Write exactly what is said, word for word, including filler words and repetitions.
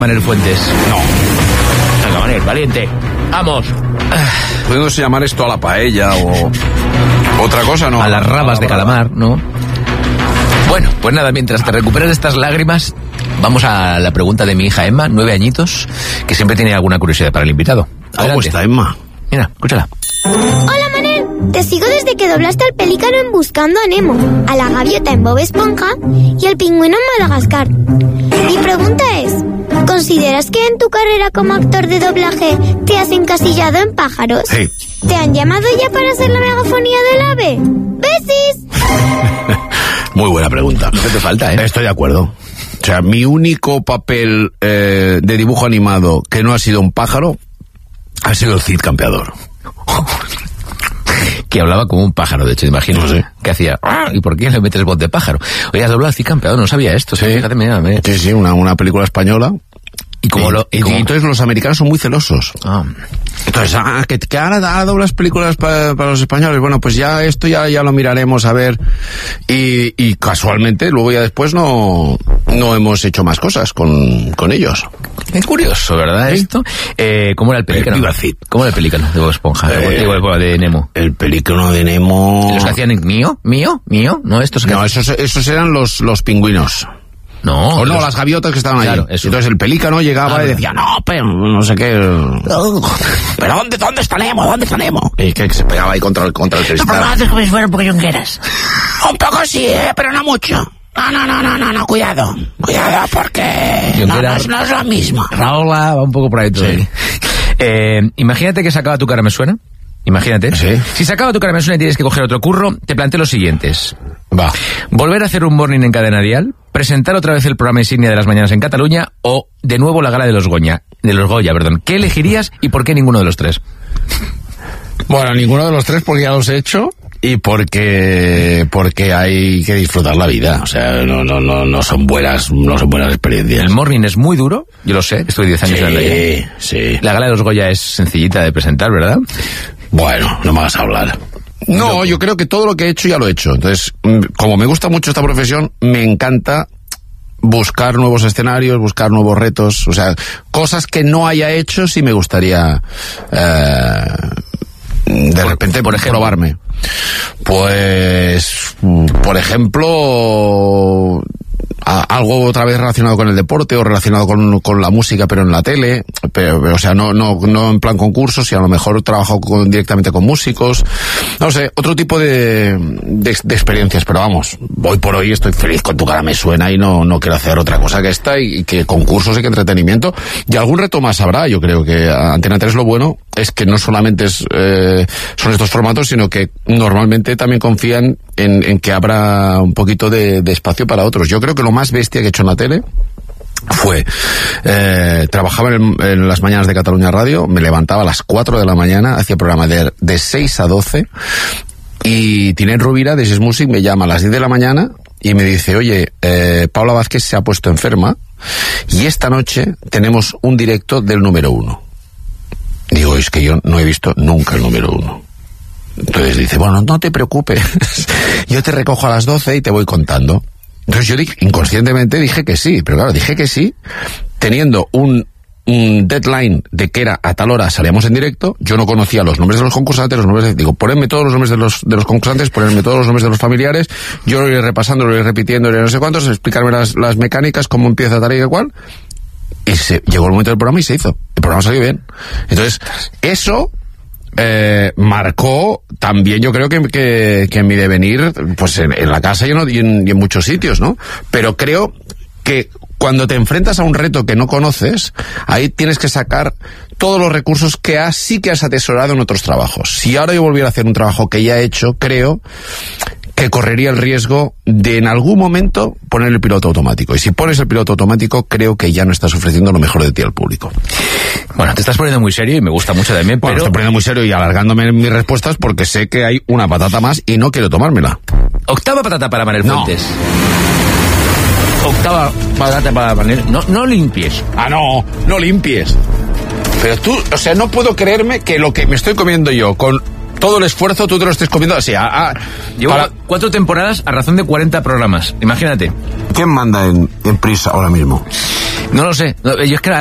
Manel Fuentes. No. Venga, Manel, valiente. ¡Vamos! ¿Podemos llamar esto a la paella o otra cosa, no? A las rabas de calamar, ¿no? Bueno, pues nada, mientras te recuperas de estas lágrimas, vamos a la pregunta de mi hija Emma, nueve añitos, que siempre tiene alguna curiosidad para el invitado. ¿Cómo está, Emma? Mira, escúchala. Hola, Manel. Te sigo desde que doblaste al pelícano en Buscando a Nemo, a la gaviota en Bob Esponja y al pingüino en Madagascar. Mi pregunta es, ¿consideras que en tu carrera como actor de doblaje te has encasillado en pájaros? Sí. ¿Te han llamado ya para hacer la megafonía del ave? ¡Besis! Muy buena pregunta. ¿Qué te falta, eh? Estoy de acuerdo. O sea, mi único papel eh, de dibujo animado que no ha sido un pájaro ha sido el Cid Campeador. Que hablaba como un pájaro, de hecho, imagino. No sé. Que hacía... ¿Y por qué le metes voz de pájaro? Oye, has doblado al Cid Campeador, no sabía esto. Sí. Fíjate, mira, mira. Sí, sí, una, una película española. Y como y, lo... Y, y, como... y entonces los americanos son muy celosos. Ah. Entonces, ah, que, que ahora, ahora doblas películas para, para los españoles. Bueno, pues ya esto ya, ya lo miraremos a ver. Y, y casualmente, luego ya después no, no hemos hecho más cosas con, con ellos. Es curioso, ¿verdad? ¿Sí? Esto. Eh, ¿Cómo era el pelícano? Eh, ¿Cómo era el pelícano de Bob Esponja? Eh, Digo, de Nemo. El pelícano de Nemo. ¿Los que hacían en mío? ¿Mío? ¿Mío? No, estos que... No, esos, esos eran los, los pingüinos. No. O no, los... las gaviotas que estaban claro, ahí. eso. Entonces el pelícano llegaba ah, y decía, no, pero no sé qué. ¿Pero dónde, dónde está Nemo? ¿Dónde está Nemo? Y que, que se pegaba ahí contra el, contra el cristal. No, haces como si fuera un poco yungueras. Un poco sí, ¿eh? Pero no mucho. No, no, no, no, no, no, cuidado. Cuidado porque no, no, es, no es lo mismo. Raúl va un poco por ahí todo. Sí. Eh, imagínate que se acaba Tu cara me suena. Imagínate. Sí. Si se acaba Tu cara me suena y tienes que coger otro curro, te planteo los siguientes. Va. Volver a hacer un morning en Cadena Dial, presentar otra vez el programa insignia de las mañanas en Cataluña o de nuevo la gala de los Goya, de los Goya, perdón. ¿Qué elegirías y por qué ninguno de los tres? Bueno, ninguno de los tres porque ya los he hecho y porque porque hay que disfrutar la vida. O sea, no no no no son buenas no son buenas experiencias. El morning es muy duro, yo lo sé, estuve diez años sí, en el sí. La gala de los Goya es sencillita de presentar, ¿verdad? Bueno, no me vas a hablar. No, yo creo que todo lo que he hecho ya lo he hecho. Entonces, como me gusta mucho esta profesión, me encanta buscar nuevos escenarios, buscar nuevos retos, o sea, cosas que no haya hecho sí me gustaría eh, de por, repente por ejemplo, probarme. Pues, por ejemplo, a, algo otra vez relacionado con el deporte o relacionado con, con la música, pero en la tele, pero, o sea, no, no, no en plan concursos, sino a lo mejor trabajo con, directamente con músicos, no sé, otro tipo de, de, de experiencias, pero vamos, hoy por hoy estoy feliz con Tu cara me suena y no, no quiero hacer otra cosa que esta y, y que concursos y que entretenimiento, y algún reto más habrá. Yo creo que Antena tres lo bueno es que no solamente es, eh, son estos formatos, sino que normalmente también confían en, en que habrá un poquito de, de espacio para otros. Yo creo que lo más bestia que he hecho en la tele fue, eh, trabajaba en, el, en las mañanas de Cataluña Radio, me levantaba a las cuatro de la mañana, hacía programa de, de seis a doce, y Tinét Rovira de Six Music me llama a las diez de la mañana y me dice, oye, eh, Paula Vázquez se ha puesto enferma y esta noche tenemos un directo del número uno. Digo, es que yo no he visto nunca el número uno. Entonces dice, bueno, no te preocupes, yo te recojo a las doce y te voy contando. Entonces yo dije, inconscientemente dije que sí, pero claro, dije que sí, teniendo un, un deadline de que era a tal hora salíamos en directo. Yo no conocía los nombres de los concursantes, los nombres de, digo, ponedme todos los nombres de los, de los concursantes, ponedme todos los nombres de los familiares, yo lo iré repasando, lo iré repitiendo, lo iré no sé cuántos, explicarme las, las mecánicas, cómo empieza tal y cual. Y se, llegó el momento del programa y se hizo. El programa salió bien. Entonces, eso eh, marcó también, yo creo que, que, que en mi devenir, pues en, en la casa y en, y, en, y en muchos sitios, ¿no? Pero creo que cuando te enfrentas a un reto que no conoces, ahí tienes que sacar todos los recursos que has, sí que has atesorado en otros trabajos. Si ahora yo volviera a hacer un trabajo que ya he hecho, creo que correría el riesgo de en algún momento poner el piloto automático. Y si pones el piloto automático, creo que ya no estás ofreciendo lo mejor de ti al público. Bueno, te estás poniendo muy serio y me gusta mucho también, bueno, pero... estoy poniendo muy serio y alargándome en mis respuestas porque sé que hay una patata más y no quiero tomármela. Octava patata para Manel Fuentes. No. Octava patata para Manel... No, no limpies. Ah, no, no limpies. Pero tú, o sea, no puedo creerme que lo que me estoy comiendo yo con todo el esfuerzo tú te lo estés comiendo así. A, a, Llevo para... cuatro temporadas a razón de cuarenta programas. Imagínate. ¿Quién manda en, en Prisa ahora mismo? No lo sé. No, yo es que